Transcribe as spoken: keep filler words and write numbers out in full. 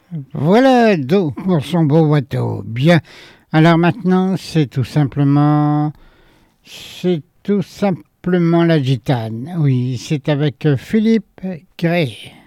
Voilà d'eau pour son beau bateau. Bien. Alors maintenant, c'est tout simplement... C'est tout simplement la gitane. Oui, c'est avec Philippe Gray.